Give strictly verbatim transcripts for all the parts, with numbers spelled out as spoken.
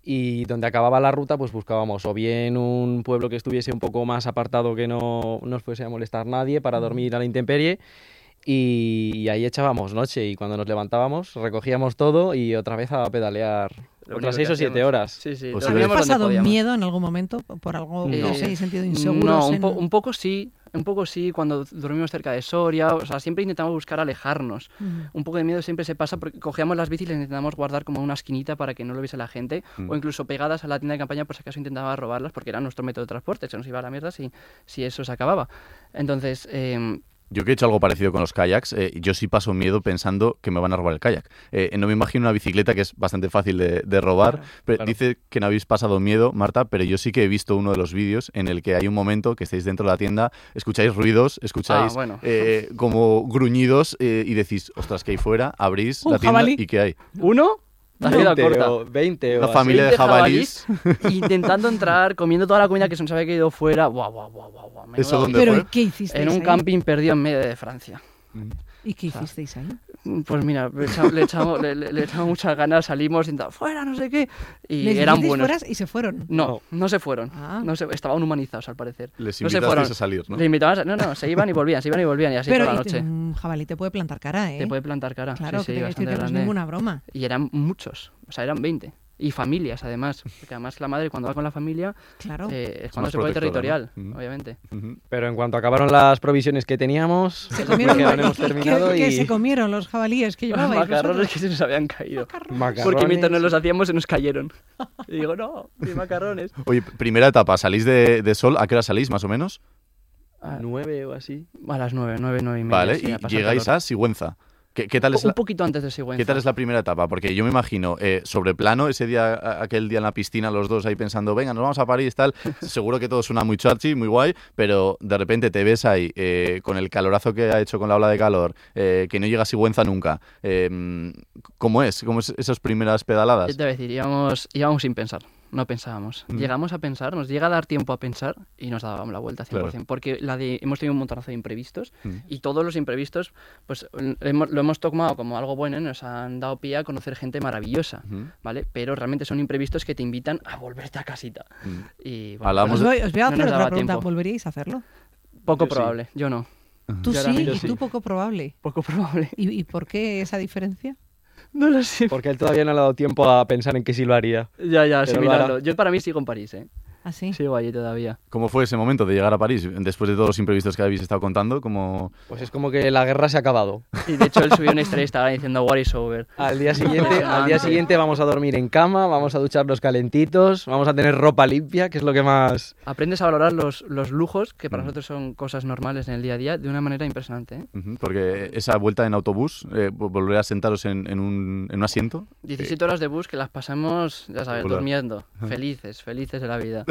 y donde acababa la ruta pues buscábamos o bien un pueblo que estuviese un poco más apartado, que no nos fuese a molestar nadie para dormir a la intemperie, y, y ahí echábamos noche, y cuando nos levantábamos recogíamos todo y otra vez a pedalear Lo otras único seis que o siete hacíamos. horas. Sí, sí. Pues dormíamos ¿Habéis donde pasado podíamos. miedo en algún momento por algo que No. os hayáis sentido inseguros? No, un, en- po- un poco sí, un poco sí, cuando dormimos cerca de Soria, o sea, siempre intentamos buscar alejarnos. Ujú. Un poco de miedo siempre se pasa porque cogíamos las bicis y las intentamos guardar como en una esquinita para que no lo viese la gente, Mm. o incluso pegadas a la tienda de campaña por si acaso intentaba robarlas porque era nuestro método de transporte, se nos iba a la mierda si, si eso se acababa. Entonces, eh, Yo que he hecho algo parecido con los kayaks, eh, yo sí paso miedo pensando que me van a robar el kayak. Eh, no me imagino una bicicleta, que es bastante fácil de, de robar. Claro, pero claro. Dice que no habéis pasado miedo, Marta, pero yo sí que he visto uno de los vídeos en el que hay un momento que estáis dentro de la tienda, escucháis ruidos, escucháis Ah, bueno. eh, como gruñidos eh, y decís, ostras, que hay fuera, abrís Un la tienda jabalí. y ¿qué hay? ¿uno? La vida veinte corta. o veinte o Una así. familia de veinte jabalís. intentando entrar, comiendo toda la comida que se nos había quedado fuera. Buah, buah, buah, buah, buah, menuda ¿Eso dónde odisea. ¿Pero fue? ¿y qué hicisteis En un ahí? camping perdido en medio de Francia. ¿Y qué hicisteis ahí? Pues mira, le echamos, le echamos, le, le- le echamos muchas ganas, salimos, intentamos, fuera, no sé qué. Y ¿Les eran dijisteis buenos. fueras y se fueron? No, no se fueron. Ah. No se, estaban humanizados al parecer. Les no se invitasteis fueron. a salir, ¿no? Le invitaban a- no, no, se iban y volvían, se iban y volvían y así Pero toda la y te- noche. un jabalí te puede plantar cara, ¿eh? Te puede plantar cara. Claro, sí, que sí, te voy a decir bastante que no es grande. ninguna broma. Y eran muchos, o sea, eran veinte. Y familias, además. Porque además la madre, cuando va con la familia, Claro. eh, es Es cuando más se pone protectora, territorial, ¿no? Ujú. obviamente. Ujú. Pero en cuanto acabaron las provisiones que teníamos, Se comieron dijeron, hemos ¿qué- terminado qué y se comieron los jabalíes que Los llevabais macarrones vosotros? que se nos habían caído. macarrones. Porque mientras nos los hacíamos se nos cayeron. Y digo, no, mis macarrones. Oye, primera etapa, ¿salís de, de Sol? ¿A qué hora salís, más o menos? A, nueve o así. a las nueve, nueve, nueve y media. Vale, sí, y a pasar llegáis calor. a Sigüenza. ¿Qué, qué tal es Un la, poquito antes de Sigüenza. ¿Qué tal es la primera etapa? Porque yo me imagino, eh, sobre plano, ese día, a- aquel día en la piscina, los dos ahí pensando, venga, nos vamos a París, tal. Seguro que todo suena muy charchi, muy guay, pero de repente te ves ahí eh, con el calorazo que ha hecho con la ola de calor, eh, que no llega a Sigüenza nunca. Eh, ¿Cómo es? ¿Cómo es esas primeras pedaladas? Yo te voy a decir, íbamos, íbamos sin pensar, no pensábamos. Mm. Llegamos a pensar, nos llega a dar tiempo a pensar y nos dábamos la vuelta cien por ciento. Claro. Porque la de, hemos tenido un montonazo de imprevistos Mm. y todos los imprevistos pues hemos- lo hemos tomado como algo bueno y nos han dado pie a conocer gente maravillosa, Ujú. ¿vale? Pero realmente son imprevistos que te invitan a volverte a casita. Mm. Y, bueno, Hablamos Os pues, voy, os voy a no hacer nos otra daba pregunta. tiempo. ¿Volveríais a hacerlo? Poco Yo sí. probable, yo no. Tú Yo sí, ahora y mismo tú sí. poco probable. Poco probable. ¿Y, y por qué esa diferencia? No lo sé. Porque él todavía no le ha dado tiempo a pensar en que sí lo haría. Ya, ya, Pero lo asimilarlo. hará. Yo para mí sigo en París, ¿eh? ¿Así? Sigo allí todavía. ¿Cómo fue ese momento de llegar a París? Después de todos los imprevistos que habéis estado contando, ¿cómo... Pues es como que la guerra se ha acabado. Y de hecho él subió una historia y estaba diciendo War is over. Al día siguiente, al día Impresionante. siguiente vamos a dormir en cama, vamos a ducharnos calentitos, vamos a tener ropa limpia, que es lo que más... Aprendes a valorar los, los lujos, que para Mm. nosotros son cosas normales en el día a día, de una manera impresionante. ¿eh? Ujú, porque esa vuelta en autobús, eh, vo- volver a sentaros en, en un, en un asiento... diecisiete horas de bus que las pasamos, ya sabes, Hola. durmiendo. Felices, felices de la vida.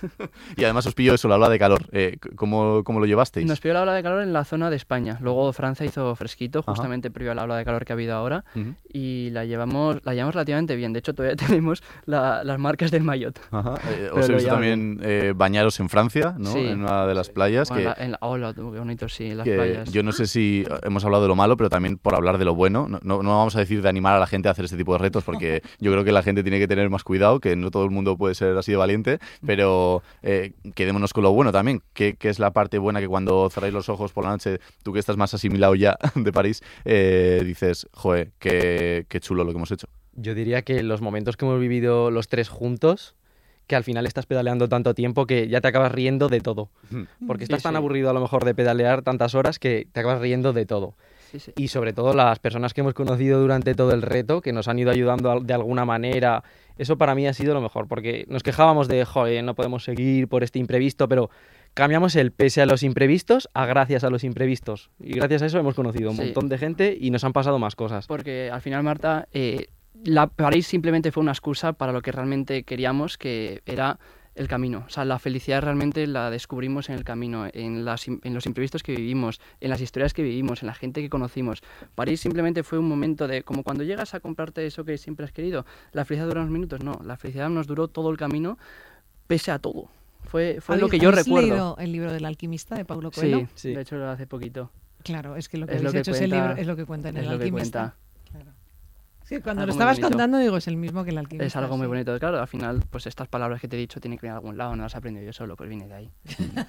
Y además os pilló eso, la ola de calor. Eh, c- ¿cómo, ¿Cómo lo llevasteis? Nos pilló la ola de calor en la zona de España. Luego Francia hizo fresquito, Ajá. justamente previo a la ola de calor que ha habido ahora. Ujú. Y la llevamos, la llevamos relativamente bien. De hecho, todavía tenemos la- las marcas del maillot. Ajá. Eh, Pero os he lo visto llevamos. también eh, bañaros en Francia, ¿no? Sí. En una de las playas. Bueno, que, en la, en la- hola, tú, qué bonito, sí, en las que playas. yo no sé si hemos hablado de lo malo, pero también por hablar de lo bueno. No, no, no vamos a decir de animar a la gente a hacer este tipo de retos, porque yo creo que la gente tiene que tener más cuidado, que no todo el mundo puede ser así de valiente, pero eh, quedémonos con lo bueno también. ¿Qué, qué es la parte buena que cuando cerráis los ojos por la noche, tú que estás más asimilado ya de París, eh, dices, joder, qué, qué chulo lo que hemos hecho? Yo diría que los momentos que hemos vivido los tres juntos, que al final estás pedaleando tanto tiempo que ya te acabas riendo de todo. Porque Sí, estás tan sí. aburrido a lo mejor de pedalear tantas horas que te acabas riendo de todo. Sí, sí. Y sobre todo las personas que hemos conocido durante todo el reto, que nos han ido ayudando al- de alguna manera, eso para mí ha sido lo mejor, porque nos quejábamos de, joder, no podemos seguir por este imprevisto, pero cambiamos el pese a los imprevistos a gracias a los imprevistos. Y gracias a eso hemos conocido un Sí. montón de gente y nos han pasado más cosas. Porque al final, Marta, eh, la París simplemente fue una excusa para lo que realmente queríamos, que era el camino. O sea, la felicidad realmente la descubrimos en el camino, en, las, im- en los imprevistos que vivimos, en las historias que vivimos, en la gente que conocimos. París simplemente fue un momento de, como cuando llegas a comprarte eso que siempre has querido, la felicidad dura unos minutos. No, la felicidad nos duró todo el camino, pese a todo. Fue, fue lo ¿Habéis- que yo habéis recuerdo. leído el libro del alquimista de Paulo Coelho? Sí, Sí. de hecho hace poquito. Claro, es que lo que Es habéis lo que hecho ese cuenta- libro es lo que cuenta en es el lo que alquimista. cuenta. Claro. Sí, cuando Algo lo muy estabas bonito. contando, digo, es el mismo que el alquimista. Es algo muy sí. bonito. Claro, al final, pues estas palabras que te he dicho tienen que venir de algún lado, no las he aprendido yo solo, pues viene de ahí.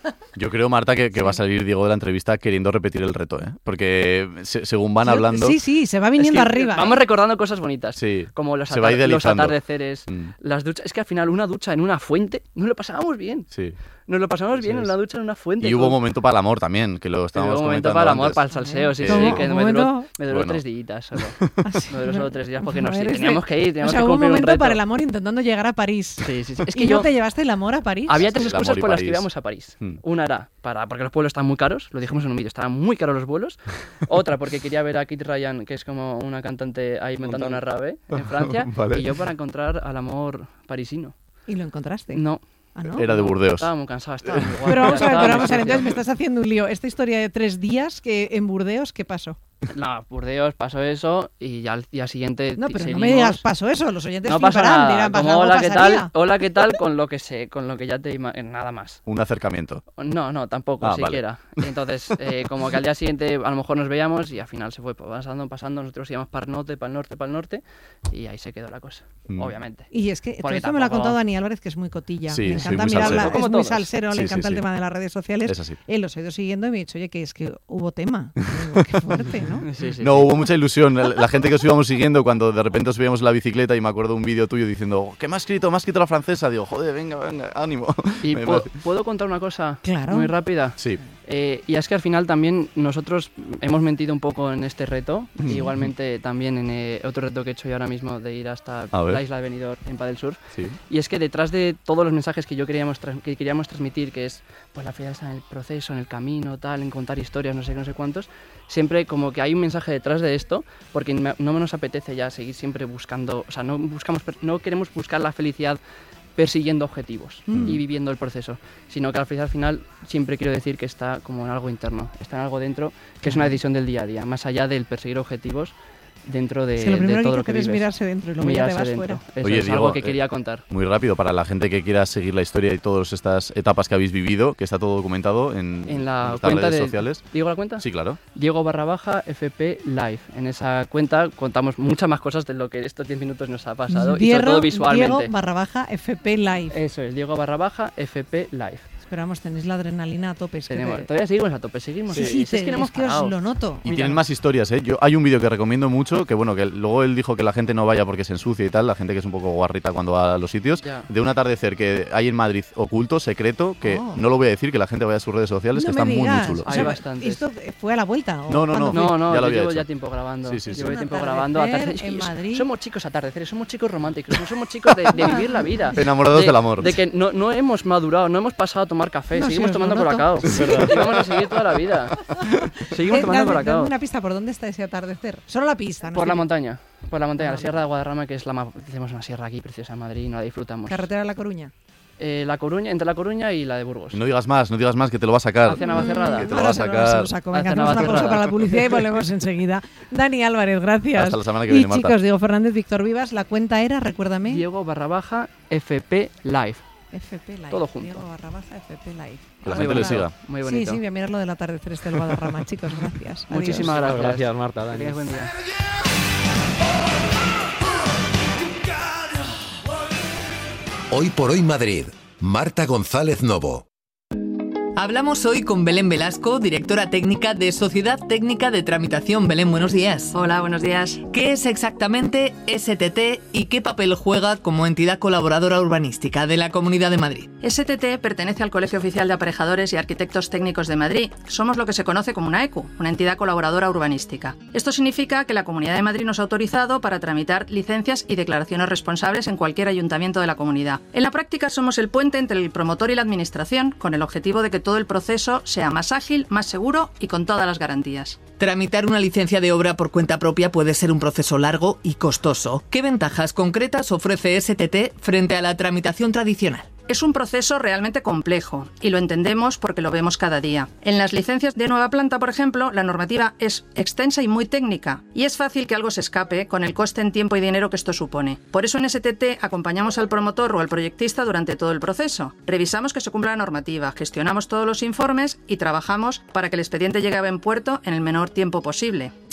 Yo creo, Marta, que, que va a salir Diego de la entrevista queriendo repetir el reto, ¿eh? Porque se- según van Yo- hablando... Sí, sí, se va Es viniendo que arriba. Vamos ¿eh? recordando cosas bonitas. Sí, Como los, se va atar- los idealizando. atardeceres, Mm. las duchas. Es que al final una ducha en una fuente, nos lo pasábamos bien. Sí. Nos lo pasamos Eso bien en es. una ducha en una fuente. Y hubo con- momento para el amor también, que lo y hubo estábamos un momento comentando para el amor, antes. para el salseo, sí, ¿Cómo? sí, que ¿Un me duró, momento? me duró Bueno. tres días solo. Ah, sí. Me duró solo tres días porque no A sé, ver, este- teníamos que ir, O teníamos sea, que hubo un cumplir un momento reto. para el amor intentando llegar a París. Sí, sí, sí. Es ¿Y que no yo... te llevaste el amor a París? Había tres El amor excusas y por las que París. íbamos a París. Hmm. Una era para, porque los vuelos están muy caros, lo dijimos en un vídeo, estaban muy caros los vuelos. Otra porque quería ver a Kit Ryan, que es como una cantante ahí montando una rave en Francia. Vale. Y yo para encontrar al amor parisino. ¿Y lo encontraste? No. Ah, ¿no? Era de Burdeos. Estaba muy cansado, estaba muy guapo. Pero vamos a ver, estaba pero muy vamos a ver, sucio. entonces me estás haciendo un lío. Esta historia de tres días que en Burdeos, ¿qué pasó? No, Burdeos pasó eso y ya al día siguiente No, pero no seguimos. me digas pasó eso, los oyentes No pasa fliparán, nada, dirán, como "Algo hola, ¿qué pasaría". tal? Hola, ¿qué tal? Con lo que sé, con lo que ya te ima- nada más. Un acercamiento. No, no, tampoco, Ah, vale. siquiera. Entonces, eh, como que al día siguiente a lo mejor nos veíamos y al final se fue pasando, pasando, nosotros íbamos para el norte, para el norte, para el norte y ahí se quedó la cosa, Mm. obviamente. Y es que todo Porque esto me lo ha tampoco- contado Dani Álvarez, que es muy cotilla. Sí, me soy encanta muy mirarla, salsero. Como es muy todos. salsero, Sí, le sí, encanta el sí. tema de las redes sociales. Es así. Él los ha ido siguiendo y me ha dicho, oye, que es que hubo tema. Digo, qué fuerte, ¿no? Sí, sí, No, sí. hubo mucha ilusión. La, la gente que os íbamos siguiendo, cuando de repente os veíamos en la bicicleta y me acuerdo un vídeo tuyo diciendo, ¿qué me has escrito? Me has escrito la francesa. Digo, joder, venga, venga, ánimo. Y Me- pu- me- ¿puedo contar una cosa Claro. muy rápida? Sí. Eh, y es que al final también nosotros hemos mentido un poco en este reto, y igualmente también en eh, otro reto que he hecho yo ahora mismo de ir hasta A ver. la isla de Benidorm en Padel Surf. Sí. Y es que detrás de todos los mensajes que yo queríamos, tras- que queríamos transmitir, que es pues la fidelidad está en el proceso, en el camino, tal, en contar historias, no sé qué, no sé cuántos, siempre como que hay un mensaje detrás de esto, porque me- no nos apetece ya seguir siempre buscando, o sea, no buscamos, per- no queremos buscar la felicidad persiguiendo objetivos Mm. y viviendo el proceso, sino que al final, al final siempre quiero decir que está como en algo interno, está en algo dentro, que es una decisión del día a día, más allá del perseguir objetivos dentro de, Es que lo de primero que todo hay lo que que hacer es vives. mirarse dentro y luego ya te Mirarse vas dentro. fuera. Eso Oye, es Diego, algo que eh, quería contar. Muy rápido, para la gente que quiera seguir la historia y todas estas etapas que habéis vivido, que está todo documentado en, En la vuestras cuenta redes de... sociales. ¿Digo la cuenta? Sí, claro. Diego barra baja F P Live. En esa cuenta contamos muchas más cosas de lo que estos diez minutos nos ha pasado y sobre todo visualmente. Diego barra baja F P Live. Eso es, Diego barra baja F P Live. Esperamos, tenéis la adrenalina a tope. Es que Tenemos, te- Todavía seguimos a tope, seguimos. Sí, eh, sí, es te- que no hemos es que os parado. lo noto. Y Mira. tienen más historias, ¿eh? Yo, hay un vídeo que recomiendo mucho, que bueno, que luego él dijo que la gente no vaya porque se ensucia y tal, la gente que es un poco guarrita cuando va a los sitios, Ya. de un atardecer que hay en Madrid oculto, secreto, que Oh. no lo voy a decir, que la gente vaya a sus redes sociales, No que me está muy, muy digas. chulo. O sea, Hay bastantes. ¿Esto fue a la vuelta? o No, no, cuándo no. fue? No, no, Ya lo yo había llevo hecho. ya tiempo grabando. Sí, sí, sí. Llevo Un tiempo atardecer grabando. atardecer. Es que en yo- Madrid. Somos chicos atardeceres, somos chicos románticos, no somos chicos de, de vivir la vida. Enamorados De- del amor. De que no, no hemos madurado, no hemos pasado a tomar café, No, sí, seguimos os lo tomando noto. colacao. Y vamos a seguir toda la vida. Seguimos Eh, tomando dame- colacao. dame una pista, ¿por dónde está ese atardecer? Solo la pista, ¿no? Por la Sí. montaña, por la montaña, Ah, la vale. Sierra de Guadarrama, que es la más... Tenemos una sierra aquí preciosa en Madrid y no la disfrutamos. Carretera de La Coruña. Eh, la Coruña, entre La Coruña y la de Burgos. No digas más, no digas más, que te lo va a sacar. Hacia Navacerrada. Que te lo Ahora va a se lo- sacar. se lo saco. Venga, Hacia hacemos una pausa Navacerrada. para la publicidad y volvemos enseguida. Dani Álvarez, gracias. Hasta la semana que y viene, Marta. chicos, Diego Fernández, Víctor Vivas, la cuenta era, recuérdame. Diego barra baja F P Live. F P Live. Todo junto. Diego barra baja F P Live. Que la Muy gente le bonito, siga. Muy Sí, bonito. sí, voy a mirar lo del atardecer este del Guadarrama. Chicos, gracias. Adiós. Muchísimas gracias. Gracias, Marta, Que Dani. tengáis buen día. Hoy por hoy Madrid. Marta González Novo. Hablamos hoy con Belén Velasco, directora técnica de Sociedad Técnica de Tramitación. Belén, buenos días. Hola, buenos días. ¿Qué es exactamente S T T y qué papel juega como entidad colaboradora urbanística de la Comunidad de Madrid? S T T pertenece al Colegio Oficial de Aparejadores y Arquitectos Técnicos de Madrid. Somos lo que se conoce como una E C U, una entidad colaboradora urbanística. Esto significa que la Comunidad de Madrid nos ha autorizado para tramitar licencias y declaraciones responsables en cualquier ayuntamiento de la comunidad. En la práctica somos el puente entre el promotor y la administración, con el objetivo de que todo el proceso sea más ágil, más seguro y con todas las garantías. Tramitar una licencia de obra por cuenta propia puede ser un proceso largo y costoso. ¿Qué ventajas concretas ofrece S T T frente a la tramitación tradicional? Es un proceso realmente complejo y lo entendemos porque lo vemos cada día. En las licencias de nueva planta, por ejemplo, la normativa es extensa y muy técnica y es fácil que algo se escape con el coste en tiempo y dinero que esto supone. Por eso en S T T acompañamos al promotor o al proyectista durante todo el proceso. Revisamos que se cumpla la normativa, gestionamos todos los informes y trabajamos para que el expediente llegue a buen puerto en el menor tiempo posible.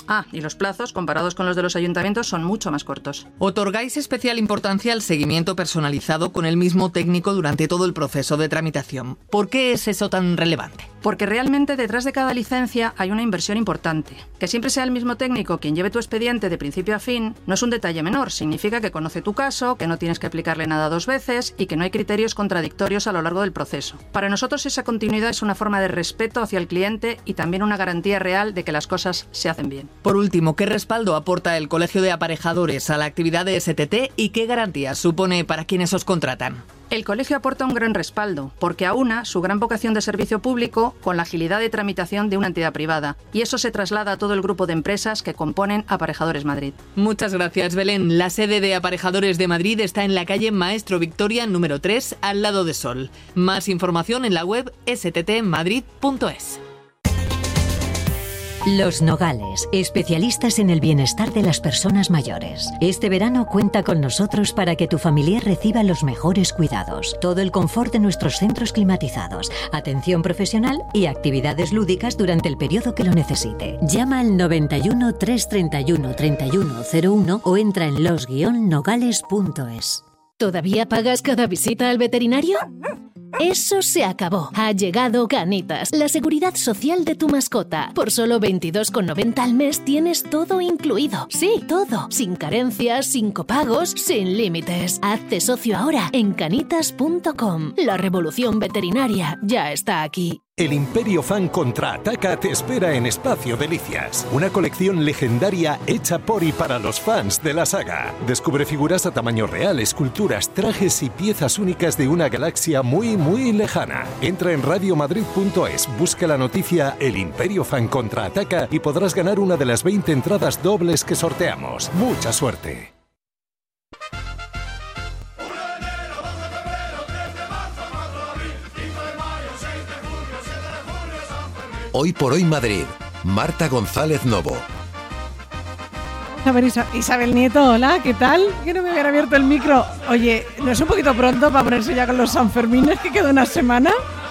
Ah, y los plazos, comparados con los de los ayuntamientos, son mucho más cortos. Otorgáis especial importancia al seguimiento personalizado con el mismo técnico durante todo el proceso de tramitación. ¿Por qué es eso tan relevante? Porque realmente detrás de cada licencia hay una inversión importante. Que siempre sea el mismo técnico quien lleve tu expediente de principio a fin no es un detalle menor. Significa que conoce tu caso, que no tienes que aplicarle nada dos veces y que no hay criterios contradictorios a lo largo del proceso. Para nosotros esa continuidad es una forma de respeto hacia el cliente y también una garantía real de que las cosas se hacen bien. Por último, ¿qué respaldo aporta el Colegio de Aparejadores a la actividad de S T T y qué garantías supone para quienes os contratan? El colegio aporta un gran respaldo, porque aúna su gran vocación de servicio público con la agilidad de tramitación de una entidad privada, y eso se traslada a todo el grupo de empresas que componen Aparejadores Madrid. Muchas gracias, Belén. La sede de Aparejadores de Madrid está en la calle Maestro Victoria número tres, al lado de Sol. Más información en la web s t t madrid punto es. Los Nogales, especialistas en el bienestar de las personas mayores. Este verano cuenta con nosotros para que tu familiar reciba los mejores cuidados, todo el confort de nuestros centros climatizados, atención profesional y actividades lúdicas durante el periodo que lo necesite. Llama al noventa y uno, trescientos treinta y uno, treinta y uno cero uno o entra en los guion nogales punto es. ¿Todavía pagas cada visita al veterinario? Eso se acabó. Ha llegado Canitas, la seguridad social de tu mascota. Por solo veintidós con noventa al mes tienes todo incluido. Sí, todo. Sin carencias, sin copagos, sin límites. Hazte socio ahora en canitas punto com. La revolución veterinaria ya está aquí. El Imperio Fan Contraataca te espera en Espacio Delicias, una colección legendaria hecha por y para los fans de la saga. Descubre figuras a tamaño real, esculturas, trajes y piezas únicas de una galaxia muy, muy lejana. Entra en radio madrid punto es, busca la noticia El Imperio Fan Contraataca y podrás ganar una de las veinte entradas dobles que sorteamos. ¡Mucha suerte! Hoy por Hoy Madrid, Marta González Novo. A ver, Isa- Isabel Nieto, hola, ¿qué tal? Que no me hubiera abierto el micro. Oye, ¿no es un poquito pronto para ponerse ya con los Sanfermines, que queda una semana?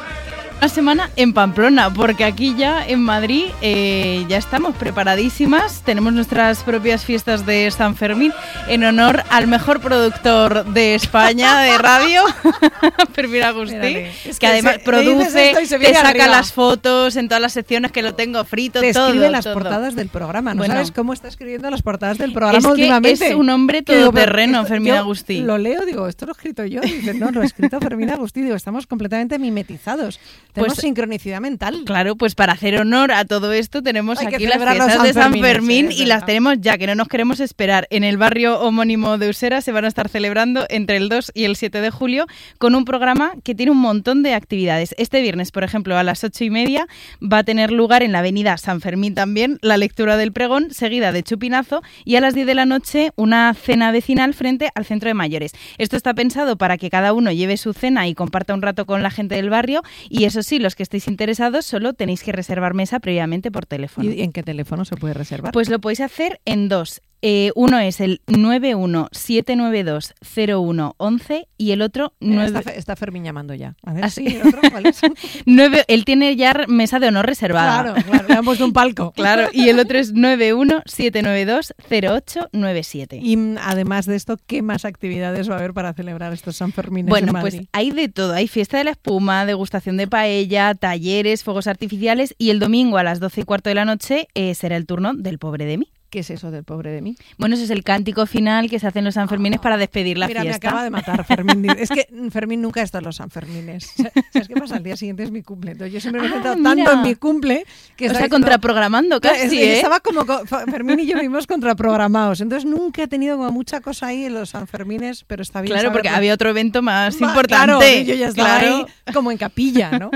Una semana en Pamplona, porque aquí ya en Madrid eh, ya estamos preparadísimas. Tenemos nuestras propias fiestas de San Fermín en honor al mejor productor de España de radio, Fermín Agustí, Espérale, es que, que además se- le produce, dices esto y se te viene saca arriba. las fotos en todas las secciones que lo tengo frito, Te todo. escribe las todo. portadas del programa. ¿No Bueno. sabes cómo está escribiendo las portadas del programa Es que últimamente? es un hombre Que digo, pero todoterreno, esto- Fermín yo Agustí. Lo leo, digo, esto lo he escrito yo. Y dice, no, lo ha escrito Fermín Agustí. Digo, estamos completamente mimetizados. Tenemos Pues- sincronicidad mental. Claro, pues para hacer honor a todo esto tenemos Hay que aquí las celebrar los fiestas de San Sanfermines, Fermín sí, es y las verdad. tenemos ya, que no nos queremos esperar. En el barrio homónimo de Usera se van a estar celebrando entre el dos y el siete de julio con un programa que tiene un montón de actividades. Este viernes, por ejemplo, a las ocho y media va a tener lugar en la avenida San Fermín también la lectura del pregón, seguida de chupinazo, y a las diez de la noche una cena vecinal frente al centro de mayores. Esto está pensado para que cada uno lleve su cena y comparta un rato con la gente del barrio, y eso sí, los que estéis interesados solo tenéis que reservar mesa previamente por teléfono. ¿Y en qué teléfono se puede reservar? Pues lo podéis hacer en dos. Eh, uno es el nueve uno siete nueve dos cero uno once y el otro Mira, nueve... está, Fe- está Fermín llamando ya. A ver, ¿Ah, sí, sí? el otro, ¿cuál es? nueve, él tiene ya mesa de honor reservada. Claro, claro, le han puesto un palco. Claro, y el otro es nueve uno siete nueve dos cero ocho nueve siete. Y mm, además de esto, ¿qué más actividades va a haber para celebrar estos Sanfermines Bueno, en pues Madrid? hay de todo. Hay fiesta de la espuma, degustación de paella, talleres, fuegos artificiales y el domingo a las doce y cuarto de la noche eh, será el turno del Pobre de mí. ¿Qué es eso del Pobre de mí? Bueno, ese es el cántico final que se hace en los Sanfermines para despedir la Mira, fiesta. me acaba de matar Fermín. Es que Fermín nunca está en los Sanfermines. ¿Sabes qué pasa? Al día siguiente es mi cumple. Entonces yo siempre me he Ah, centrado mira. tanto en mi cumple que O estaba sea, diciendo- contraprogramando Claro, casi, es- ¿eh? Estaba como co- Fermín y yo vivimos contraprogramados. Entonces nunca he tenido como mucha cosa ahí en los Sanfermines, pero está bien Claro, porque saberlo. había otro evento más Va, importante. Claro, yo ya estaba Claro. ahí como en capilla, ¿no?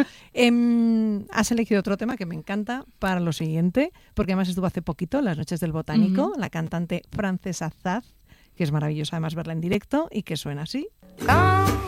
Em, has elegido otro tema que me encanta para lo siguiente, porque además estuvo hace poquito en las Noches del Botánico, Ujú. la cantante Francesa Zaz, que es maravillosa además verla en directo y que suena así. Quand